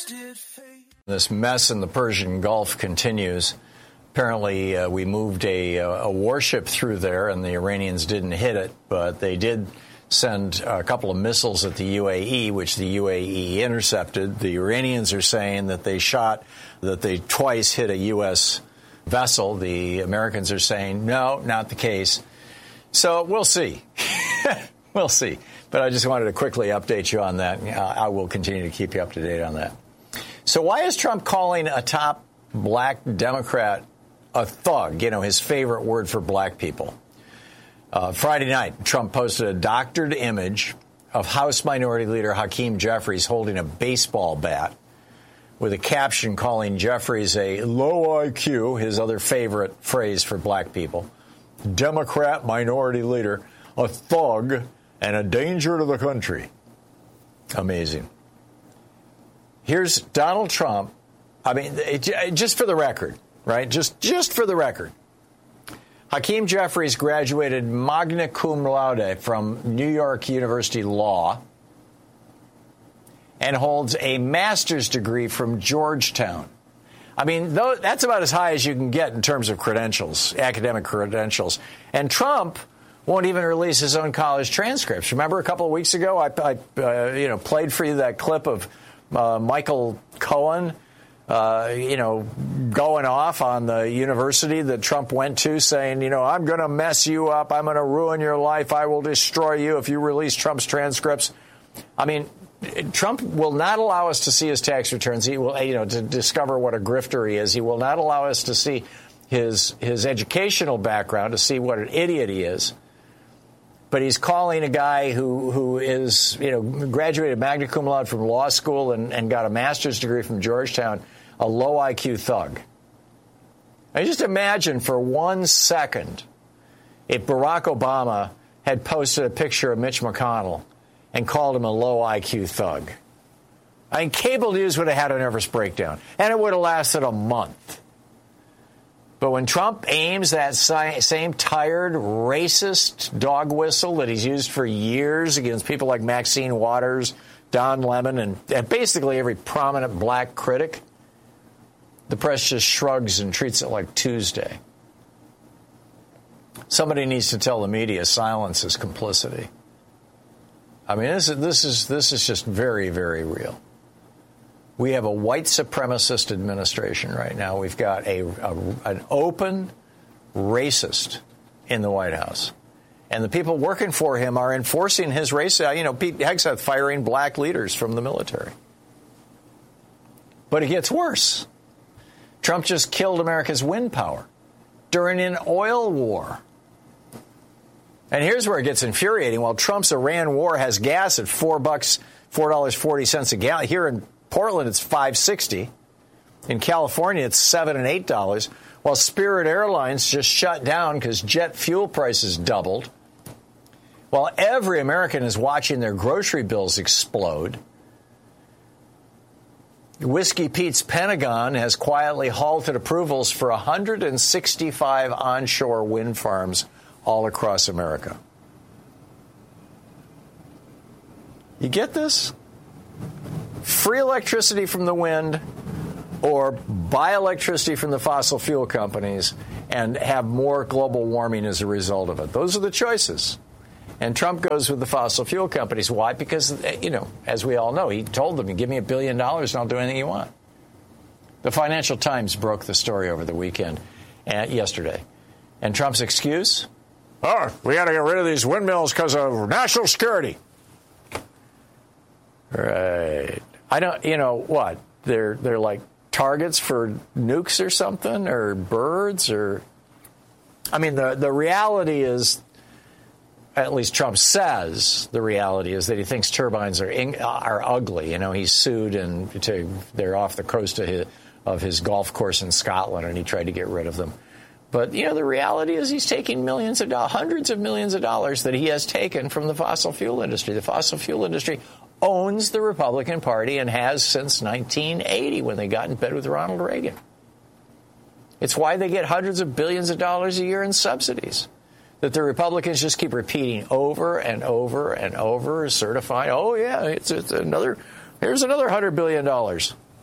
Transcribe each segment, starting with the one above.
This mess in the Persian Gulf continues. Apparently, we moved a warship through there, and the Iranians didn't hit it, but they did send a couple of missiles at the UAE, which the UAE intercepted. The Iranians are saying that they twice hit a U.S. vessel. The Americans are saying, no, not the case. So we'll see. We'll see. But I just wanted to quickly update you on that. I will continue to keep you up to date on that. So why is Trump calling a top black Democrat a thug? You know, his favorite word for black people. Friday night, Trump posted a doctored image of House Minority Leader Hakeem Jeffries holding a baseball bat with a caption calling Jeffries a low IQ, his other favorite phrase for black people, Democrat Minority Leader, a thug, and a danger to the country. Amazing. Here's Donald Trump. I mean, just for the record, right? Just for the record. Hakeem Jeffries graduated magna cum laude from New York University Law and holds a master's degree from Georgetown. I mean, that's about as high as you can get in terms of credentials, academic credentials. And Trump won't even release his own college transcripts. Remember a couple of weeks ago, I played for you that clip of Michael Cohen, going off on the university that Trump went to, saying, I'm going to mess you up. I'm going to ruin your life. I will destroy you if you release Trump's transcripts. I mean, Trump will not allow us to see his tax returns. He will, to discover what a grifter he is. He will not allow us to see his educational background, to see what an idiot he is. But he's calling a guy who is, graduated magna cum laude from law school and got a master's degree from Georgetown, a low IQ thug. I just imagine for 1 second if Barack Obama had posted a picture of Mitch McConnell and called him a low IQ thug. I mean, cable news would have had a nervous breakdown, and it would have lasted a month. But when Trump aims that same tired, racist dog whistle that he's used for years against people like Maxine Waters, Don Lemon, and basically every prominent black critic, the press just shrugs and treats it like Tuesday. Somebody needs to tell the media silence is complicity. I mean, this is just very, very real. We have a white supremacist administration right now. We've got an open racist in the White House. And the people working for him are enforcing his race. Pete Hegseth firing black leaders from the military. But it gets worse. Trump just killed America's wind power during an oil war. And here's where it gets infuriating. While Trump's Iran war has gas at $4.40 a gallon, here in Portland, it's $5.60. In California, it's $7 and $8. While Spirit Airlines just shut down because jet fuel prices doubled. While every American is watching their grocery bills explode. Whiskey Pete's Pentagon has quietly halted approvals for 165 onshore wind farms all across America. You get this? Free electricity from the wind or buy electricity from the fossil fuel companies and have more global warming as a result of it. Those are the choices. And Trump goes with the fossil fuel companies. Why? Because, as we all know, he told them, give me $1 billion and I'll do anything you want. The Financial Times broke the story over the weekend, yesterday. And Trump's excuse? Oh, we got to get rid of these windmills because of national security. Right. I don't, what? They're like targets for nukes or something, or birds, or... I mean, the reality is, at least Trump says, the reality is that he thinks turbines are ugly. He's sued and they're off the coast of his golf course in Scotland, and he tried to get rid of them. But, the reality is he's taking hundreds of millions of dollars that he has taken from the fossil fuel industry. The fossil fuel industry owns the Republican Party and has since 1980 when they got in bed with Ronald Reagan. It's why they get hundreds of billions of dollars a year in subsidies that the Republicans just keep repeating over and over and over, certifying, oh, yeah, here's another $100 billion.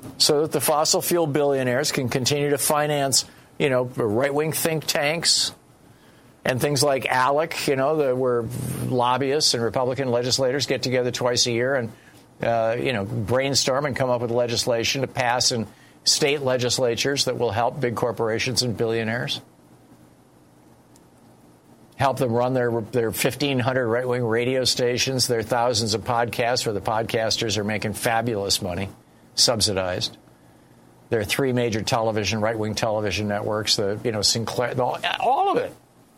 so that the fossil fuel billionaires can continue to finance, right-wing think tanks and things like ALEC, where lobbyists and Republican legislators get together twice a year and, brainstorm and come up with legislation to pass in state legislatures that will help big corporations and billionaires. Help them run their 1,500 right-wing radio stations, their thousands of podcasts where the podcasters are making fabulous money, subsidized. There are 3 major right-wing television networks, Sinclair, all of it.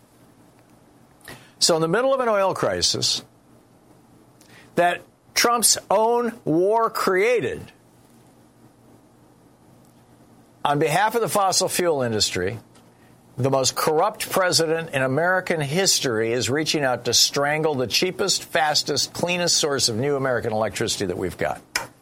So in the middle of an oil crisis that Trump's own war created, on behalf of the fossil fuel industry, the most corrupt president in American history is reaching out to strangle the cheapest, fastest, cleanest source of new American electricity that we've got.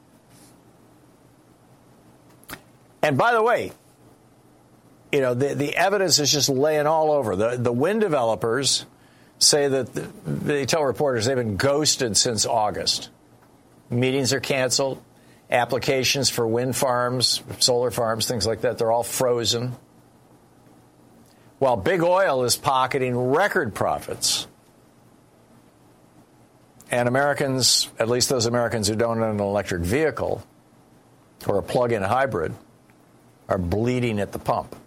And by the way, the evidence is just laying all over. The wind developers say that they tell reporters they've been ghosted since August. Meetings are canceled. Applications for wind farms, solar farms, things like that, they're all frozen. While big oil is pocketing record profits. And Americans, at least those Americans who don't own an electric vehicle or a plug-in hybrid, are bleeding at the pump.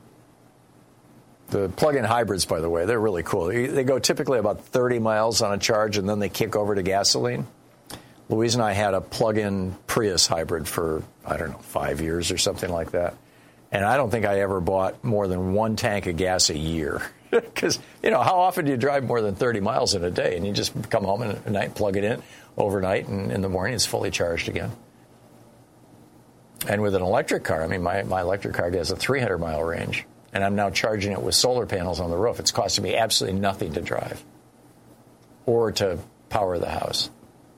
The plug-in hybrids, by the way, they're really cool. They go typically about 30 miles on a charge, and then they kick over to gasoline. Louise and I had a plug-in Prius hybrid for, 5 years or something like that. And I don't think I ever bought more than 1 tank of gas a year. Because, how often do you drive more than 30 miles in a day? And you just come home at night, plug it in overnight, and in the morning it's fully charged again. And with an electric car, my electric car has a 300-mile range. And I'm now charging it with solar panels on the roof. It's costing me absolutely nothing to drive or to power the house.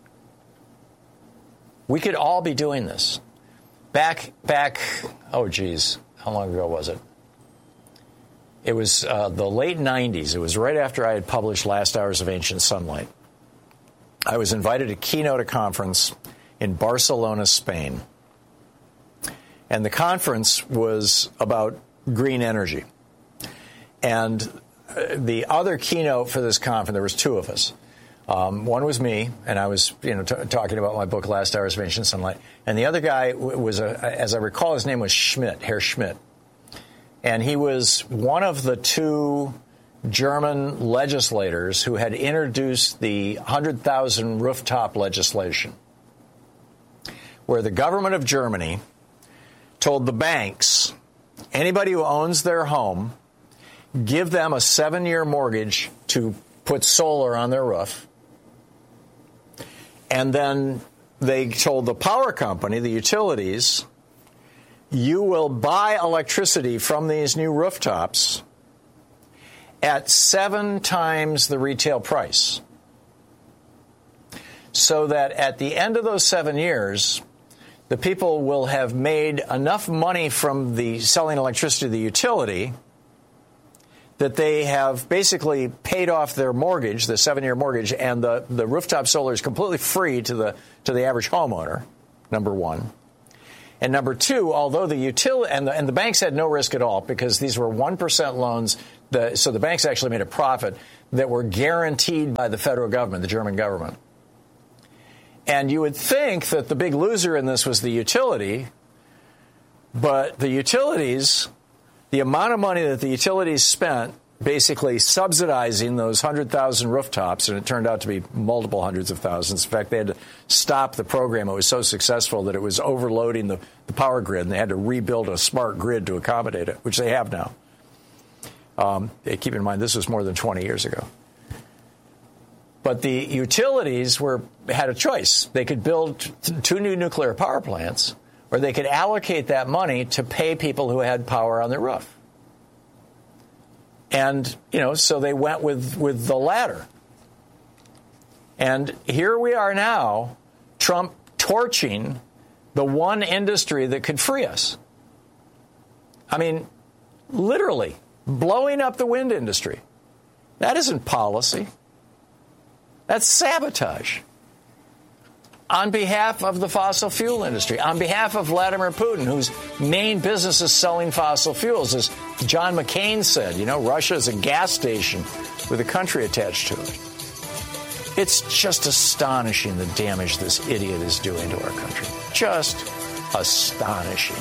We could all be doing this. Back, how long ago was it? It was the late 90s. It was right after I had published Last Hours of Ancient Sunlight. I was invited to keynote a conference in Barcelona, Spain. And the conference was about green energy. And the other keynote for this conference, there was 2 of us. One was me, and I was, talking about my book, Last Hours of Ancient Sunlight. And the other guy was, as I recall, his name was Schmidt, Herr Schmidt. And he was one of the 2 German legislators who had introduced the 100,000 rooftop legislation, where the government of Germany told the banks, anybody who owns their home, give them a 7-year mortgage to put solar on their roof. And then they told the power company, the utilities, you will buy electricity from these new rooftops at 7 times the retail price. So that at the end of those 7 years, the people will have made enough money from the selling electricity to the utility that they have basically paid off their mortgage, the 7-year mortgage, and the rooftop solar is completely free to the average homeowner, number one. And number 2, although the utility and the banks had no risk at all because these were 1% loans, so the banks actually made a profit that were guaranteed by the federal government, the German government. And you would think that the big loser in this was the utility, but the utilities, the amount of money that the utilities spent basically subsidizing those 100,000 rooftops, and it turned out to be multiple hundreds of thousands. In fact, they had to stop the program. It was so successful that it was overloading the power grid, and they had to rebuild a smart grid to accommodate it, which they have now. Keep in mind, this was more than 20 years ago. But the utilities had a choice. They could build 2 new nuclear power plants, or they could allocate that money to pay people who had power on their roof. And, so they went with the latter. And here we are now, Trump torching the one industry that could free us. I mean, literally blowing up the wind industry. That isn't policy. That's sabotage. on behalf of the fossil fuel industry, on behalf of Vladimir Putin, whose main business is selling fossil fuels. As John McCain said, Russia is a gas station with a country attached to it. It's just astonishing the damage this idiot is doing to our country. Just astonishing.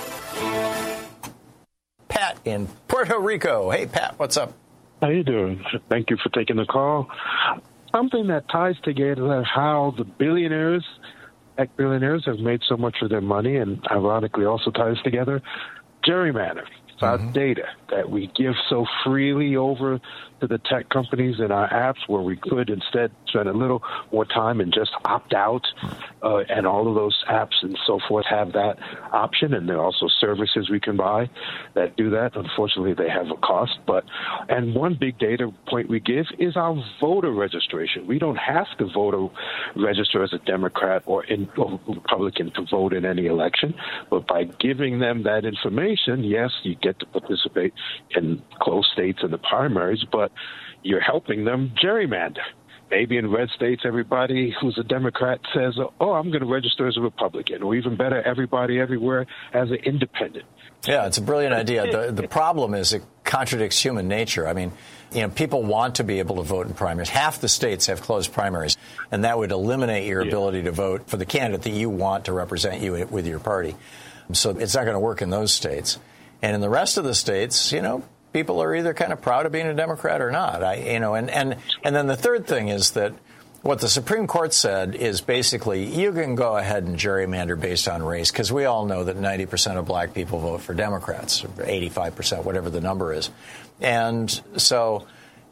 Pat in Puerto Rico. Hey, Pat, what's up? How you doing? Thank you for taking the call. Something that ties together how the billionaires, tech billionaires, have made so much of their money, and ironically also ties together gerrymandering. It's our data that we give so freely over to the tech companies in our apps, where we could instead spend a little more time and just opt out. And all of those apps and so forth have that option, and there are also services we can buy that do that. Unfortunately, they have a cost. And one big data point we give is our voter registration. We don't have to register as a Democrat or Republican to vote in any election, but by giving them that information, yes, you get to participate in close states in the primaries, but you're helping them gerrymander. Maybe in red states, everybody who's a Democrat says, I'm going to register as a Republican, or even better, everybody everywhere as an independent. Yeah, it's a brilliant idea. The problem is it contradicts human nature. I mean, people want to be able to vote in primaries. Half the states have closed primaries, and that would eliminate your ability to vote for the candidate that you want to represent you with your party. So it's not going to work in those states. And in the rest of the states, people are either kind of proud of being a Democrat or not. And then the third thing is that what the Supreme Court said is basically you can go ahead and gerrymander based on race, because we all know that 90% of black people vote for Democrats, or 85%, whatever the number is. And so,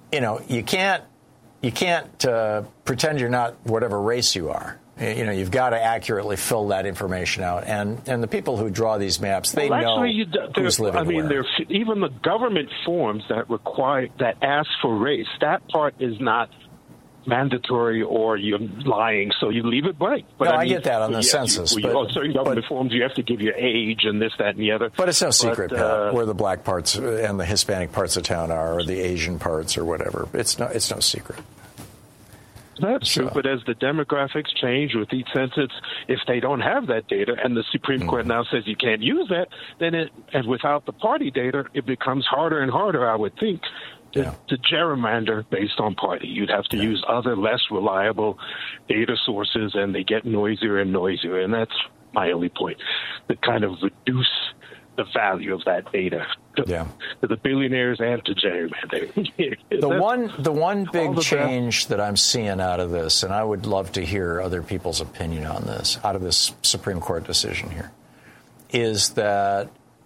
you can't pretend you're not whatever race you are. You've got to accurately fill that information out. And the people who draw these maps, they know who's living where. There's even the government forms that ask for race. That part is not mandatory, or you're lying, so you leave it blank. But I get that on the census. Certain government forms, you have to give your age and this, that, and the other. But it's no secret, Pat, where the black parts and the Hispanic parts of town are, or the Asian parts, or whatever. It's no secret. That's true, but as the demographics change with each census, if they don't have that data, and the Supreme Court now says you can't use that, and without the party data, it becomes harder and harder, I would think, to gerrymander based on party. You'd have to use other less reliable data sources, and they get noisier and noisier, and that's my only point, to kind of reduce the value of that data to the billionaires and to gerrymandering. The one big change that I'm seeing out of this, and I would love to hear other people's opinion on this, out of this Supreme Court decision here, is that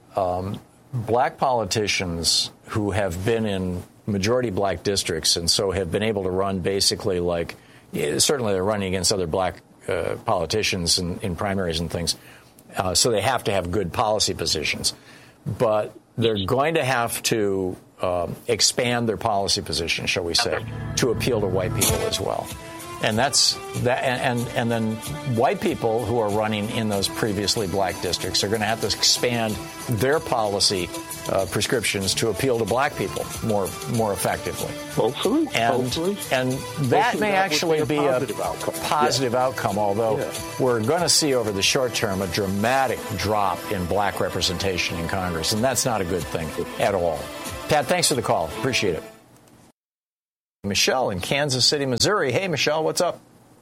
black politicians who have been in majority black districts and so have been able to run basically certainly they're running against other black politicians in primaries and things, so they have to have good policy positions. But they're going to have to expand their policy position, shall we say, to appeal to white people as well. And that's that. And then white people who are running in those previously black districts are going to have to expand their policy prescriptions to appeal to black people more effectively. Hopefully. And that may actually be a positive outcome, although we're going to see over the short term a dramatic drop in black representation in Congress, and that's not a good thing at all. Pat, thanks for the call. Appreciate it. Michelle in Kansas City, Missouri. Hey, Michelle, what's up?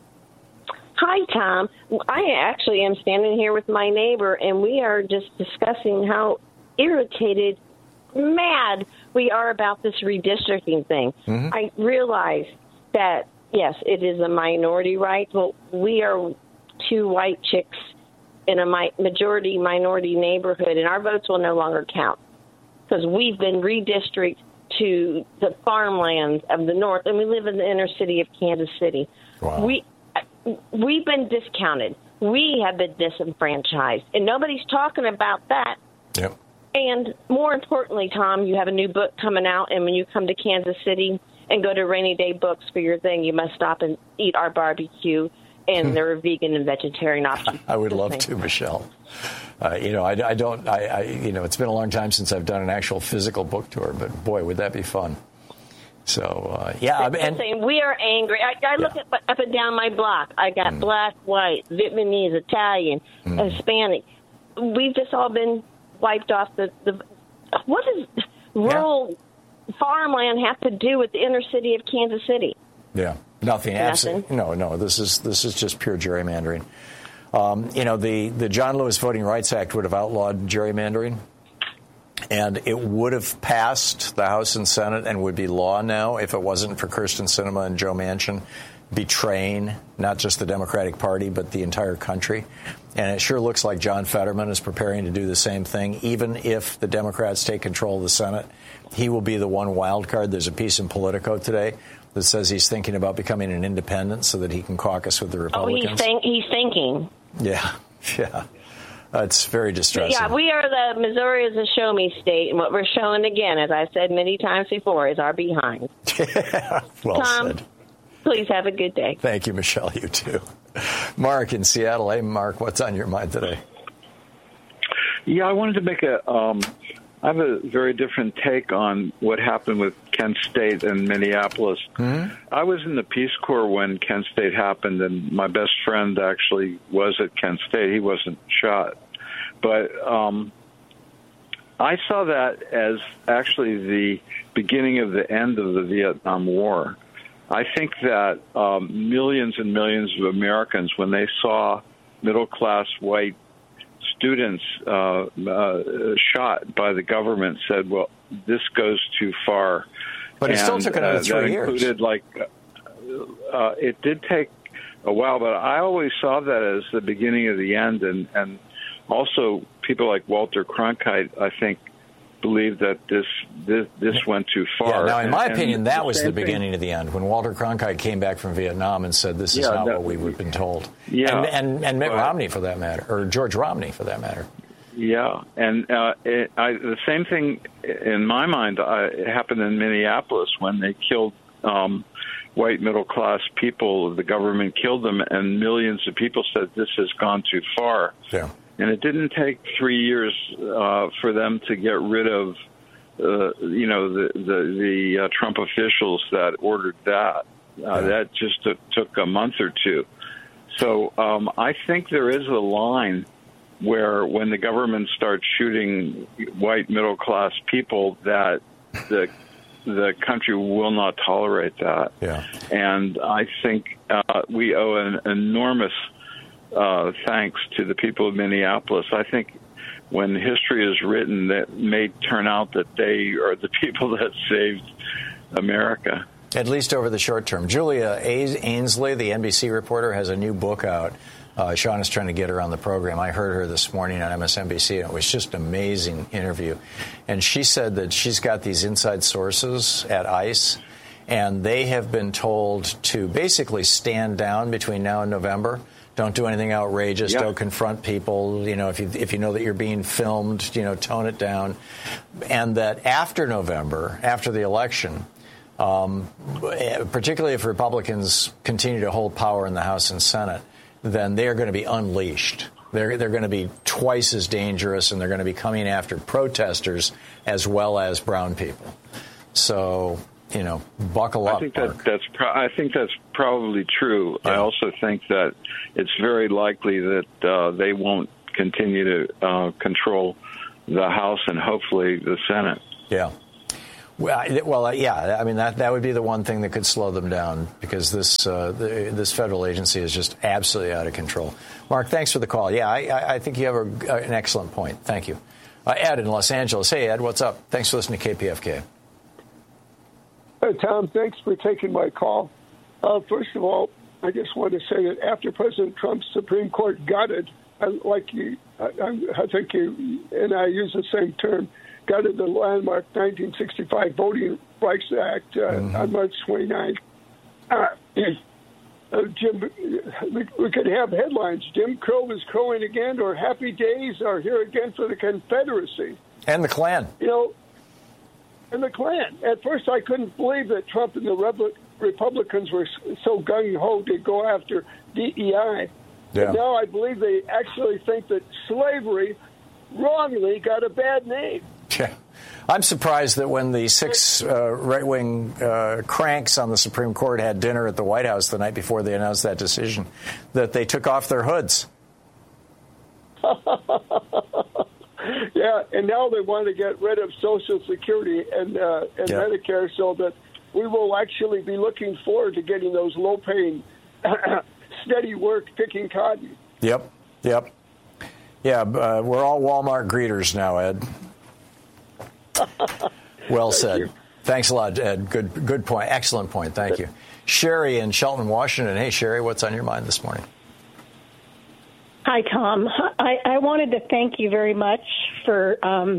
Hi, Tom. I actually am standing here with my neighbor, and we are just discussing how irritated, mad we are about this redistricting thing. Mm-hmm. I realize that, yes, it is a minority right, but we are two white chicks in a majority minority neighborhood, and our votes will no longer count because we've been redistricted to the farmlands of the north, and we live in the inner city of Kansas City. Wow. We've been discounted. We have been disenfranchised, and nobody's talking about that. Yep. And more importantly, Tom, you have a new book coming out, and when you come to Kansas City and go to Rainy Day Books for your thing, you must stop and eat our barbecue, and there are vegan and vegetarian options. I would love to, Michelle. It's been a long time since I've done an actual physical book tour, but boy, would that be fun. So, and saying we are angry. I look up and down my block. I got black, white, Vietnamese, Italian, Hispanic. We've just all been wiped off the what does rural farmland have to do with the inner city of Kansas City? Yeah, nothing. Absolutely. No. This is just pure gerrymandering. The John Lewis Voting Rights Act would have outlawed gerrymandering, and it would have passed the House and Senate and would be law now if it wasn't for Kyrsten Sinema and Joe Manchin betraying not just the Democratic Party, but the entire country. And it sure looks like John Fetterman is preparing to do the same thing. Even if the Democrats take control of the Senate, he will be the one wild card. There's a piece in Politico today that says he's thinking about becoming an independent so that he can caucus with the Republicans. Oh, he's thinking. Yeah. It's very distressing. Yeah, we are the Missouri is a show-me state, and what we're showing again, as I've said many times before, is our behind. Well Tom, said. Please have a good day. Thank you, Michelle. You too. Mark in Seattle. Hey, Mark, what's on your mind today? Yeah, I wanted to make I have a very different take on what happened with Kent State and Minneapolis. Mm-hmm. I was in the Peace Corps when Kent State happened, and my best friend actually was at Kent State. He wasn't shot. But I saw that as actually the beginning of the end of the Vietnam War. I think that millions and millions of Americans, when they saw middle-class white students shot by the government, said, well, this goes too far. But it still took another 3 years. It did take a while, but I always saw that as the beginning of the end. And also people like Walter Cronkite, I think, believed that this went too far. Yeah, now, in my opinion, that was the beginning of the end, when Walter Cronkite came back from Vietnam and said, this is not what we've been told. Yeah. And Mitt Romney, for that matter, or George Romney, for that matter. Yeah, and the same thing, in my mind, happened in Minneapolis when they killed white middle-class people. The government killed them, and millions of people said, this has gone too far. Yeah. And it didn't take 3 years for them to get rid of, the Trump officials that ordered that. That just took a month or two. So I think there is a line where when the government starts shooting white middle-class people, that the country will not tolerate that. Yeah. And I think we owe an enormous thanks to the people of Minneapolis. I think when history is written, that may turn out that they are the people that saved America. At least over the short term. Julia Ainsley, the NBC reporter, has a new book out. Sean is trying to get her on the program. I heard her this morning on MSNBC, and it was just an amazing interview. And she said that she's got these inside sources at ICE, and they have been told to basically stand down between now and November. Don't do anything outrageous. Don't confront people. If you know that you're being filmed, tone it down. And that after November, after the election, particularly if Republicans continue to hold power in the House and Senate, then they are going to be unleashed. They're going to be twice as dangerous, and they're going to be coming after protesters as well as brown people. So, buckle up. I think that's probably true. Yeah. I also think that it's very likely that they won't continue to control the House and hopefully the Senate. Yeah. Well, yeah. I mean, that would be the one thing that could slow them down, because this federal agency is just absolutely out of control. Mark, thanks for the call. Yeah, I think you have an excellent point. Thank you. Ed in Los Angeles. Hey, Ed, what's up? Thanks for listening to KPFK. Hey, Tom, thanks for taking my call. First of all, I just want to say that after President Trump's Supreme Court gutted, I think you and I use the same term, gutted the landmark 1965 Voting Rights Act on March 29th. Jim, we could have headlines. Jim Crow is crowing again, or happy days are here again for the Confederacy. And the Klan. And the Klan. At first, I couldn't believe that Trump and the Republicans were so gung-ho to go after DEI. Yeah. But now I believe they actually think that slavery wrongly got a bad name. Yeah. I'm surprised that when the 6 right-wing cranks on the Supreme Court had dinner at the White House the night before they announced that decision, that they took off their hoods. Yeah, and now they want to get rid of Social Security and Medicare, so that we will actually be looking forward to getting those low-paying, steady work picking cotton. Yep. Yeah, we're all Walmart greeters now, Ed. Well said. Thanks a lot, Ed. Good point. Excellent point. Thank you. Sherry in Shelton, Washington. Hey, Sherry, what's on your mind this morning? Hi, Tom. I wanted to thank you very much for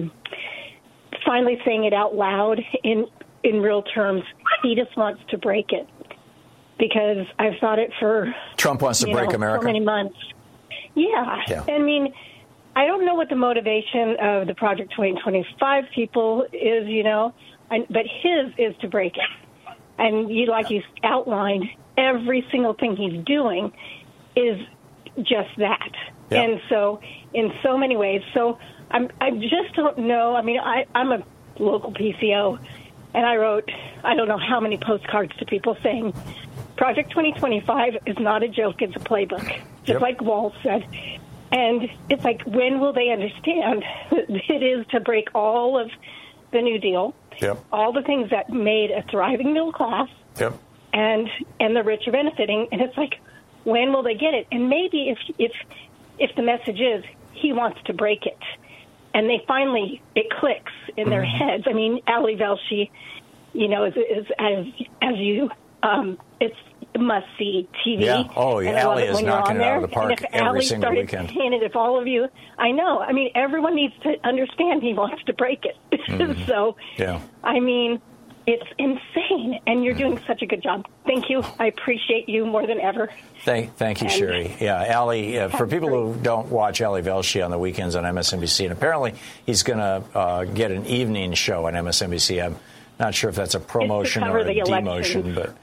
finally saying it out loud in real terms. He just wants to break it, because I've thought it for Trump wants to break America. So many months. Yeah. I mean, I don't know what the motivation of the Project 2025 people is, but his is to break it. And you outlined, every single thing he's doing is just that. Yep. And so in so many ways. So I just don't know. I mean, I'm a local PCO, and I wrote, I don't know how many postcards to people saying, Project 2025 is not a joke, it's a playbook, just like Walt said. And it's like, when will they understand it is to break all of the New Deal, all the things that made a thriving middle class, and the rich are benefiting? And it's like, when will they get it? And maybe if the message is he wants to break it, and they finally, it clicks in their heads. I mean, Ali Velshi, is as you, it's must-see TV. Yeah. Oh, yeah. Ali is knocking it out of the park every single weekend. And if all of you, I know. I mean, everyone needs to understand he wants to break it. So, I mean, it's insane, and you're doing such a good job. Thank you. I appreciate you more than ever. Thank you, Sherry. Yeah, Ali, for people who don't watch Ali Velshi on the weekends on MSNBC, and apparently he's going to get an evening show on MSNBC. I'm not sure if that's a promotion or a demotion, but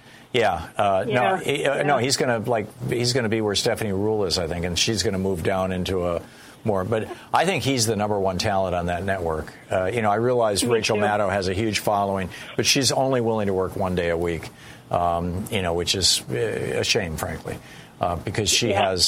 no, he's going to be where Stephanie Ruhle is, I think, and she's going to move down into a more. But I think he's the number one talent on that network. I realize Rachel Maddow has a huge following, but she's only willing to work one day a week, which is a shame, frankly, because she is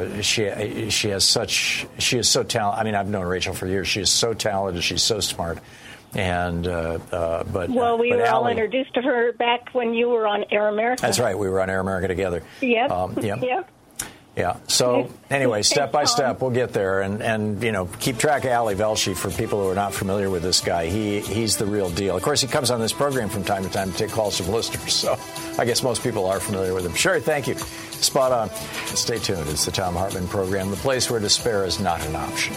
so talented. I mean, I've known Rachel for years. She is so talented. She's so smart. And we were all introduced to her back when you were on Air America. That's right. We were on Air America together. Yep. Yeah. So anyway, step by step, we'll get there, and keep track of Ali Velshi for people who are not familiar with this guy. He's the real deal. Of course, he comes on this program from time to time to take calls from listeners. So I guess most people are familiar with him. Sherry, thank you. Spot on. Stay tuned. It's the Thom Hartmann Program, the place where despair is not an option.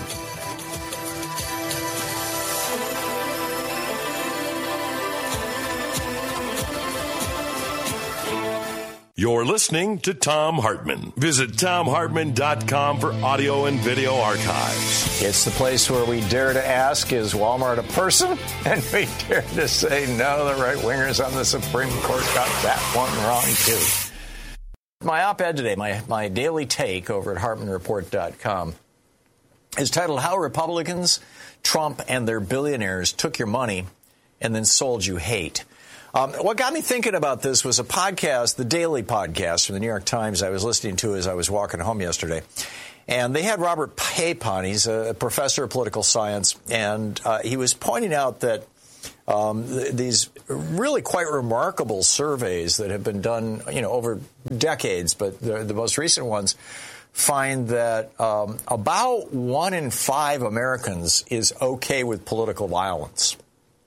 You're listening to Thom Hartmann. Visit ThomHartmann.com for audio and video archives. It's the place where we dare to ask, is Walmart a person? And we dare to say, no, the right-wingers on the Supreme Court got that one wrong, too. My op-ed today, my daily take over at HartmannReport.com is titled, How Republicans, Trump, and Their Billionaires Took Your Money and Then Sold You Hate. What got me thinking about this was a podcast, the daily podcast from the New York Times I was listening to as I was walking home yesterday. And they had Robert Papon. He's a professor of political science. And he was pointing out that these really quite remarkable surveys that have been done, over decades, but the most recent ones find that about 1 in 5 Americans is okay with political violence,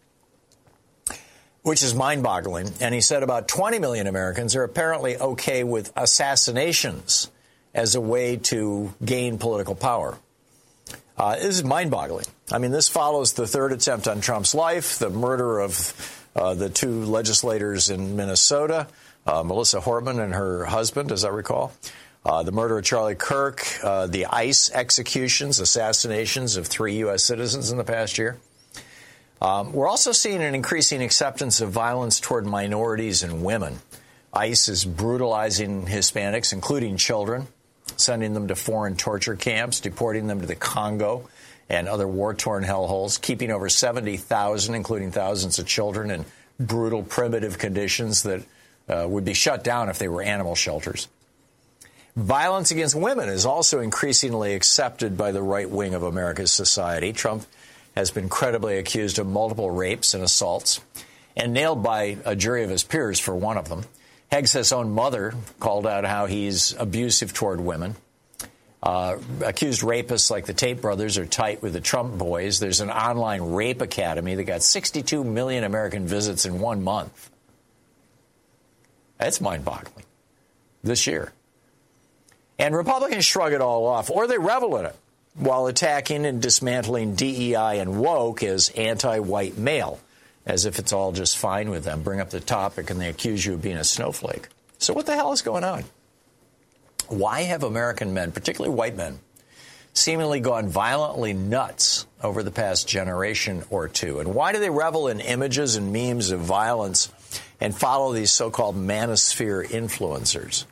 which is mind-boggling. And he said about 20 million Americans are apparently okay with assassinations as a way to gain political power. This is mind-boggling. I mean, this follows the third attempt on Trump's life, the murder of the 2 legislators in Minnesota, Melissa Hortman and her husband, as I recall, the murder of Charlie Kirk, the ICE executions, assassinations of 3 U.S. citizens in the past year. We're also seeing an increasing acceptance of violence toward minorities and women. ICE is brutalizing Hispanics, including children, sending them to foreign torture camps, deporting them to the Congo, and other war-torn hellholes, keeping over 70,000, including thousands of children, in brutal, primitive conditions that would be shut down if they were animal shelters. Violence against women is also increasingly accepted by the right wing of America's society. Trump has been credibly accused of multiple rapes and assaults and nailed by a jury of his peers for one of them. Hegseth's own mother called out how he's abusive toward women. Accused rapists like the Tate brothers are tight with the Trump boys. There's an online rape academy that got 62 million American visits in 1 month. That's mind-boggling. This year. And Republicans shrug it all off, or they revel in it, while attacking and dismantling DEI and woke as anti-white male, as if it's all just fine with them. Bring up the topic and they accuse you of being a snowflake. So what the hell is going on? Why have American men, particularly white men, seemingly gone violently nuts over the past generation or two? And why do they revel in images and memes of violence and follow these so-called manosphere influencers?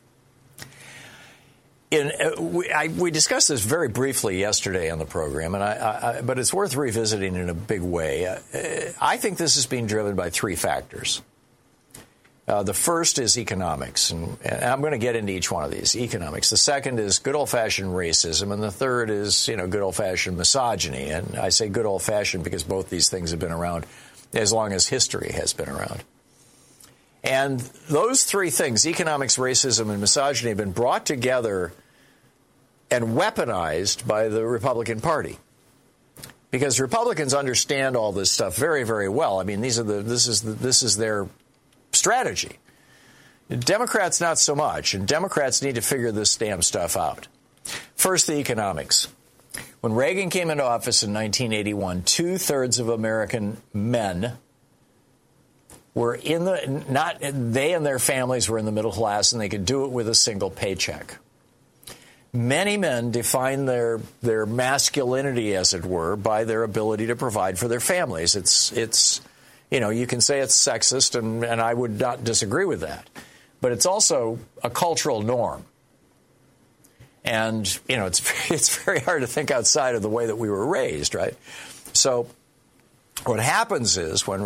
We discussed this very briefly yesterday on the program, but it's worth revisiting in a big way. I think this is being driven by three factors. The first is economics, and I'm going to get into each one of these. Economics. The second is good old-fashioned racism, and the third is, good old-fashioned misogyny. And I say good old-fashioned because both these things have been around as long as history has been around. And those three things, economics, racism, and misogyny, have been brought together and weaponized by the Republican Party. Because Republicans understand all this stuff very, very well. I mean, this is their strategy. Democrats, not so much. And Democrats need to figure this damn stuff out. First, the economics. When Reagan came into office in 1981, 2/3 of American men were they and their families were in the middle class, and they could do it with a single paycheck. Many men define their masculinity, as it were, by their ability to provide for their families. It's you can say it's sexist, and I would not disagree with that. But it's also a cultural norm. And, it's very hard to think outside of the way that we were raised, right? So what happens is when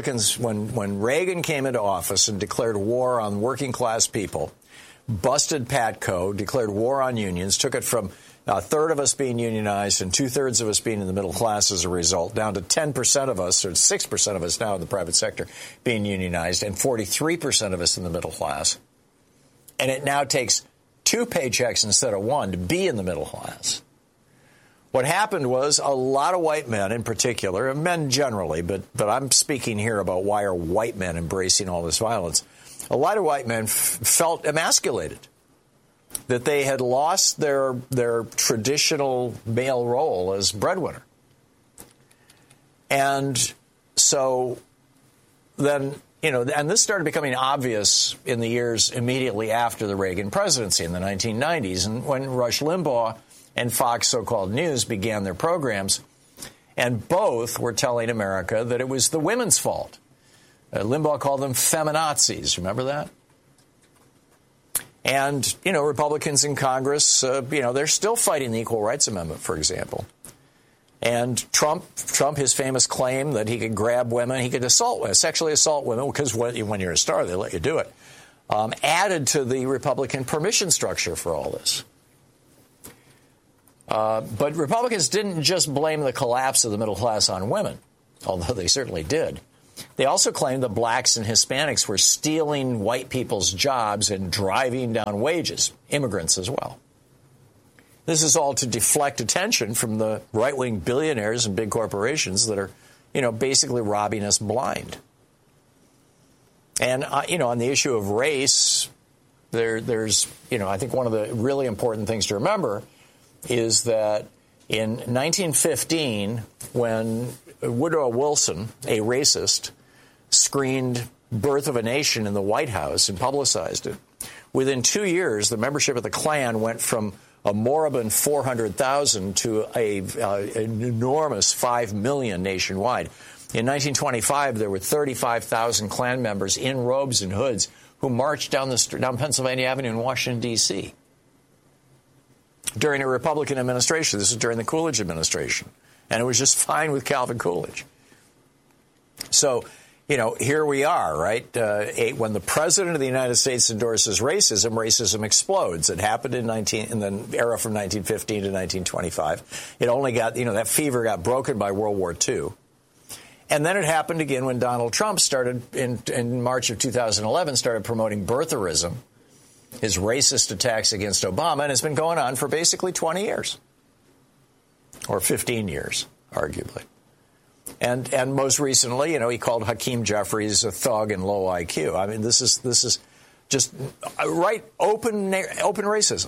Reagan came into office and declared war on working class people, busted PATCO, declared war on unions, took it from a third of us being unionized and 2/3 of us being in the middle class as a result, down to 10% of us, or 6% of us now in the private sector being unionized, and 43% of us in the middle class. And it now takes 2 paychecks instead of 1 to be in the middle class. What happened was a lot of white men in particular, and men generally, but I'm speaking here about why are white men embracing all this violence. A lot of white men felt emasculated, that they had lost their traditional male role as breadwinner. And so then, and this started becoming obvious in the years immediately after the Reagan presidency in the 1990s, and when Rush Limbaugh and Fox so-called News began their programs, and both were telling America that it was the women's fault. Limbaugh called them feminazis. Remember that? And, Republicans in Congress, they're still fighting the Equal Rights Amendment, for example. And Trump, his famous claim that he could grab women, he could sexually assault women, because when you're a star, they let you do it, added to the Republican permission structure for all this. But Republicans didn't just blame the collapse of the middle class on women, although they certainly did. They also claimed that blacks and Hispanics were stealing white people's jobs and driving down wages, immigrants as well. This is all to deflect attention from the right-wing billionaires and big corporations that are, basically robbing us blind. And, on the issue of race, there's, I think one of the really important things to remember is that in 1915, when Woodrow Wilson, a racist, screened Birth of a Nation in the White House and publicized it, within 2 years, the membership of the Klan went from a moribund 400,000 to an enormous 5 million nationwide. In 1925, there were 35,000 Klan members in robes and hoods who marched down Pennsylvania Avenue in Washington, D.C. during a Republican administration. This is during the Coolidge administration. And it was just fine with Calvin Coolidge. So, here we are, right? When the president of the United States endorses racism, racism explodes. It happened in the era from 1915 to 1925. It only got, that fever got broken by World War II. And then it happened again when Donald Trump started in March of 2011, started promoting birtherism, his racist attacks against Obama, and it's been going on for basically 20 years. Or 15 years, arguably. And most recently, he called Hakeem Jeffries a thug and low IQ. I mean, this is just open racism.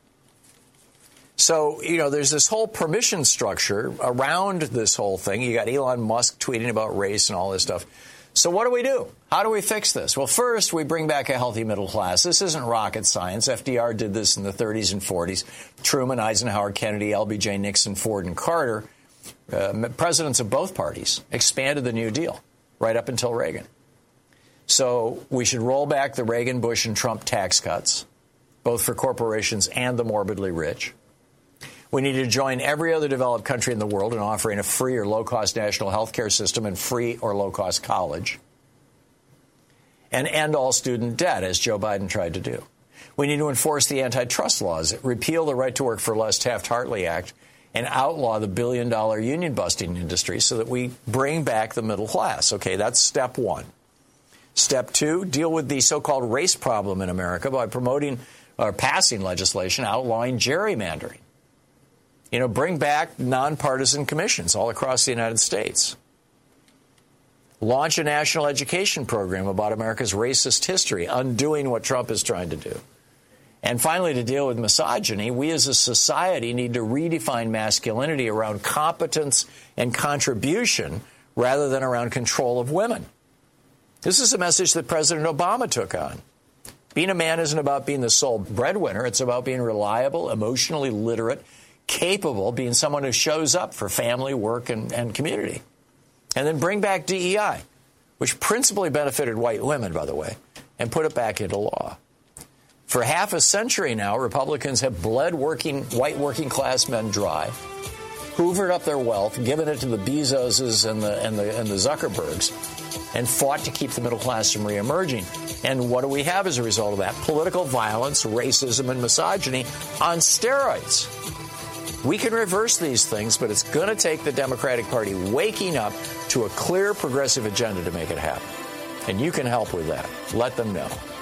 So, there's this whole permission structure around this whole thing. You got Elon Musk tweeting about race and all this stuff. So what do? How do we fix this? Well, first, we bring back a healthy middle class. This isn't rocket science. FDR did this in the 30s and 40s. Truman, Eisenhower, Kennedy, LBJ, Nixon, Ford, and Carter, presidents of both parties, expanded the New Deal right up until Reagan. So we should roll back the Reagan, Bush, and Trump tax cuts, both for corporations and the morbidly rich. We need to join every other developed country in the world in offering a free or low-cost national health care system and free or low-cost college. And end all student debt, as Joe Biden tried to do. We need to enforce the antitrust laws, repeal the Right to Work for Less Taft-Hartley Act, and outlaw the billion-dollar union-busting industry so that we bring back the middle class. Okay, that's step one. Step two, deal with the so-called race problem in America by promoting or passing legislation outlawing gerrymandering. Bring back nonpartisan commissions all across the United States. Launch a national education program about America's racist history, undoing what Trump is trying to do. And finally, to deal with misogyny, we as a society need to redefine masculinity around competence and contribution rather than around control of women. This is a message that President Obama took on. Being a man isn't about being the sole breadwinner. It's about being reliable, emotionally literate, capable, being someone who shows up for family, work, and community. And then bring back DEI, which principally benefited white women, by the way, and put it back into law. For half a century now, Republicans have bled white working class men dry, hoovered up their wealth, given it to the Bezoses and the Zuckerbergs, and fought to keep the middle class from reemerging. And what do we have as a result of that? Political violence, racism, and misogyny on steroids. We can reverse these things, but it's going to take the Democratic Party waking up to a clear progressive agenda to make it happen. And you can help with that. Let them know.